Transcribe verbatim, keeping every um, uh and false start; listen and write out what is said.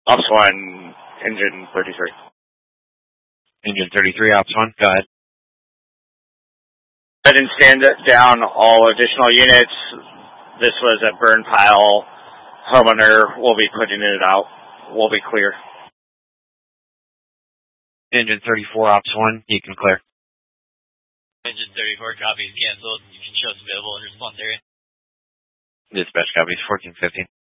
Ops one, engine thirty-three. Engine thirty-three, Ops one, go ahead. I didn't stand down all additional units. This was a burn pile. Homeowner will be putting it out. We'll be clear. Engine thirty-four, Ops one, you can clear. Engine thirty-four, copies canceled. You can show us available in response area. Dispatch copies, fourteen fifteen.